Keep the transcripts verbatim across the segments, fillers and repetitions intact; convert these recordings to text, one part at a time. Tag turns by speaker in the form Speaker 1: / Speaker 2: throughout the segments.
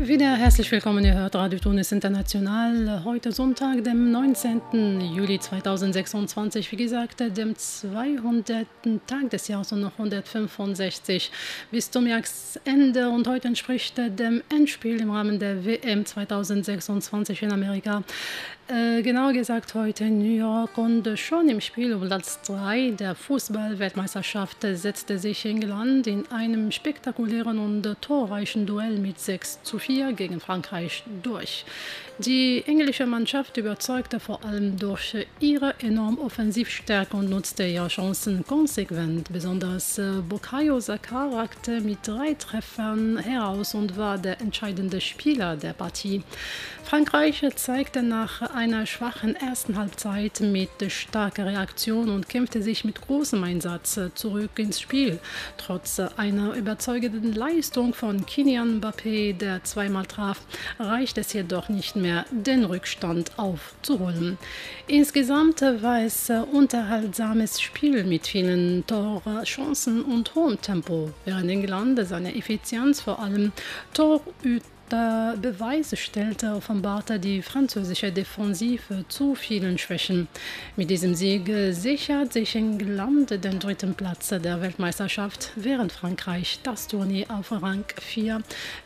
Speaker 1: Wieder herzlich willkommen, ihr hört Radio Tunis International. Heute Sonntag, dem neunzehnten Juli zweitausendsechsundzwanzig, wie gesagt, dem zweihundertsten Tag des Jahres und noch hundertfünfundsechzig bis zum Jahresende. Und heute entspricht dem Endspiel im Rahmen der W M zweitausendsechsundzwanzig in Amerika. Äh, genauer gesagt heute in New York, und schon im Spiel um Platz drei der Fußball-Weltmeisterschaft setzte sich England in einem spektakulären und torreichen Duell mit sechs zu vier gegen Frankreich durch. Die englische Mannschaft überzeugte vor allem durch ihre enorme Offensivstärke und nutzte ihre Chancen konsequent. Besonders äh, Bukayo Saka ragte mit drei Treffern heraus und war der entscheidende Spieler der Partie. Frankreich zeigte nach einer schwachen ersten Halbzeit mit starker Reaktion und kämpfte sich mit großem Einsatz zurück ins Spiel. Trotz einer überzeugenden Leistung von Kylian Mbappé, der zweimal traf, reicht es jedoch nicht mehr, den Rückstand aufzuholen. Insgesamt war es ein unterhaltsames Spiel mit vielen Torchancen und hohem Tempo, während England seine Effizienz vor allem Torhüter Beweise stellte, offenbarte die französische Defensive zu vielen Schwächen. Mit diesem Sieg sichert sich England den dritten Platz der Weltmeisterschaft, während Frankreich das Turnier auf Rang vier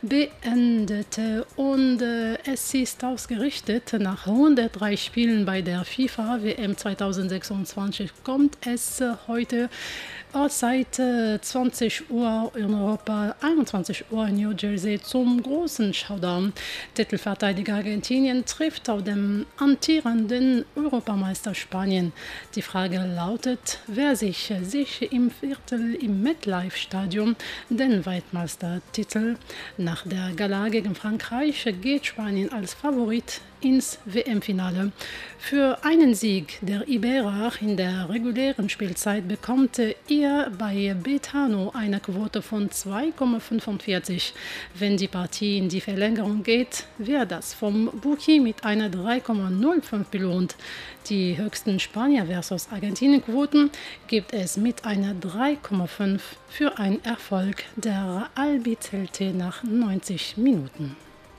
Speaker 1: beendete. Und äh, es ist ausgerichtet, nach hundertdrei Spielen bei der FIFA W M zweitausendsechsundzwanzig kommt es äh, heute Ortszeit äh, zwanzig Uhr in Europa, einundzwanzig Uhr in New Jersey zum großen Showdown. Titelverteidiger Argentinien trifft auf den amtierenden Europameister Spanien. Die Frage lautet, wer sich, sich im Viertel im MetLife-Stadion den Weltmeistertitel. Nach der Gala gegen Frankreich geht Spanien als Favorit ins W M-Finale. Für einen Sieg der Iberer in der regulären Spielzeit bekommt ihr bei Betano eine Quote von zwei Komma fünfundvierzig. Wenn die Partie in die Verlängerung geht, wird das vom Bookie mit einer drei Komma null fünf belohnt. Die höchsten Spanier versus Argentinien-Quoten gibt es mit einer drei Komma fünf für einen Erfolg der Albiceleste nach neunzig Minuten.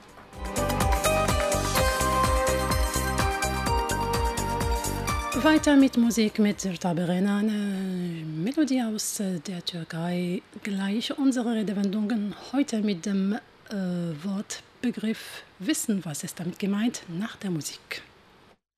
Speaker 1: Weiter mit Musik mit Sirta Berena, eine Melodie aus der Türkei. Gleich unsere Redewendungen heute mit dem äh, Wortbegriff Wissen, was ist damit gemeint, nach der Musik.